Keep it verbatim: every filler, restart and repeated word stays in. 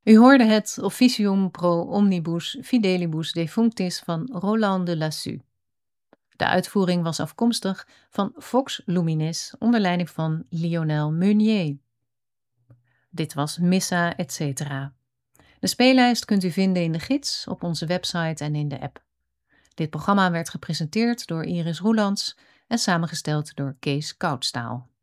U hoorde het Officium pro omnibus fidelibus defunctis van Roland de Lassus. De uitvoering was afkomstig van Vox Luminis onder leiding van Lionel Meunier. Dit was Missa et cetera. De speellijst kunt u vinden in de gids, op onze website en in de app. Dit programma werd gepresenteerd door Iris Roelands en samengesteld door Kees Koudstaal.